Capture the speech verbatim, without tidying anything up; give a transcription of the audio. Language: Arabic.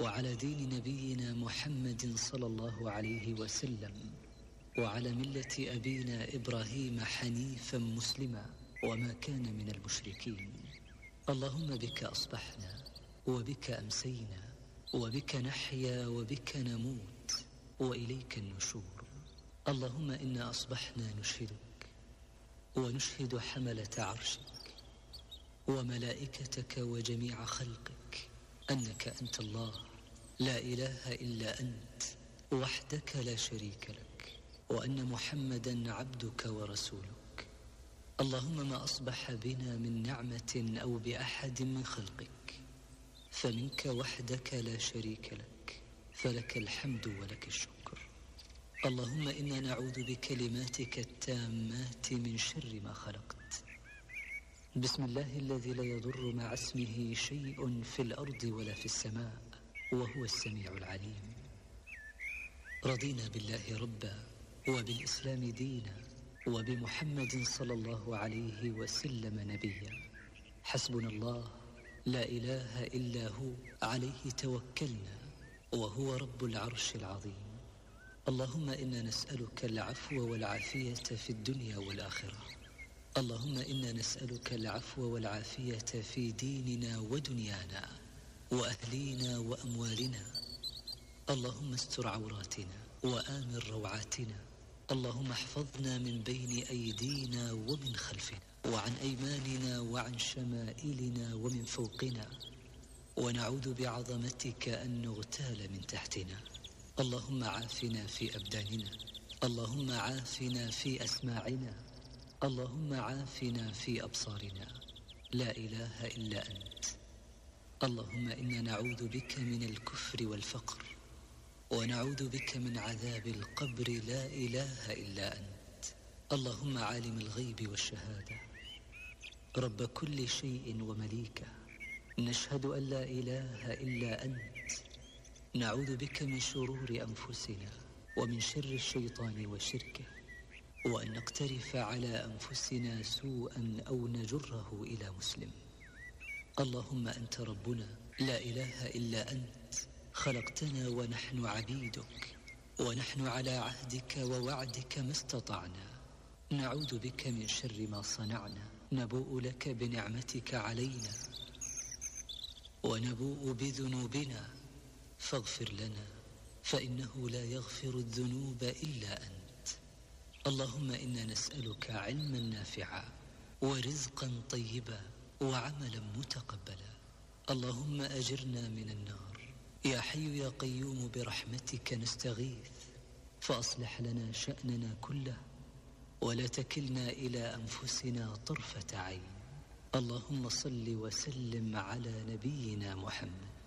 وعلى دين نبينا محمد صلى الله عليه وسلم، وعلى ملة أبينا إبراهيم حنيفا مسلما وما كان من المشركين. اللهم بك أصبحنا وبك أمسينا وبك نحيا وبك نموت وإليك النشور. اللهم إنا أصبحنا نشهدك ونشهد حملة عرشك وملائكتك وجميع خلقك أنك أنت الله لا إله إلا أنت وحدك لا شريك لك، وأن محمدا عبدك ورسولك. اللهم ما أصبح بنا من نعمة أو بأحد من خلقك فمنك وحدك لا شريك لك، فلك الحمد ولك الشكر. اللهم إنا نعوذ بكلماتك التامات من شر ما خلقت. بسم الله الذي لا يضر مع اسمه شيء في الأرض ولا في السماء وهو السميع العليم. رضينا بالله ربا وبالإسلام دينا وبمحمد صلى الله عليه وسلم نبيا. حسبنا الله لا إله إلا هو عليه توكلنا وهو رب العرش العظيم. اللهم إنا نسألك العفو والعافية في الدنيا والآخرة. اللهم إنا نسألك العفو والعافية في ديننا ودنيانا وأهلينا وأموالنا. اللهم استر عوراتنا وآمن روعاتنا. اللهم احفظنا من بين أيدينا ومن خلفنا وعن أيماننا وعن شمائلنا ومن فوقنا، ونعوذ بعظمتك أن نغتال من تحتنا. اللهم عافنا في أبداننا. اللهم عافنا في أسماعنا. اللهم عافنا في أبصارنا. لا إله إلا أنت. اللهم إنا نعوذ بك من الكفر والفقر، ونعوذ بك من عذاب القبر. لا إله إلا أنت. اللهم عالم الغيب والشهادة رب كل شيء ومليكه، نشهد أن لا إله إلا أنت. نعوذ بك من شرور أنفسنا ومن شر الشيطان وشركه، وأن نقترف على أنفسنا سوءا أو نجره إلى مسلم. اللهم أنت ربنا لا إله إلا أنت. خلقتنا ونحن عبيدك، ونحن على عهدك ووعدك ما استطعنا. نعوذ بك من شر ما صنعنا. نبوء لك بنعمتك علينا ونبوء بذنوبنا فاغفر لنا، فإنه لا يغفر الذنوب إلا أنت. اللهم إنا نسألك علما نافعا ورزقا طيبا وعملا متقبلا. اللهم أجرنا من النار. يا حي يا قيوم برحمتك نستغيث، فأصلح لنا شأننا كله ولا تكلنا إلى أنفسنا طرفة عين. اللهم صل وسلم على نبينا محمد.